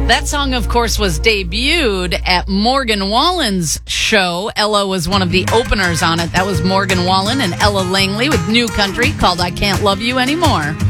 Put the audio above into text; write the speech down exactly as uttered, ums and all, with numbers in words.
That song, of course, was debuted at Morgan Wallen's show. Ella was one of the openers on it. That was Morgan Wallen and Ella Langley with New Country called I Can't Love You Anymore.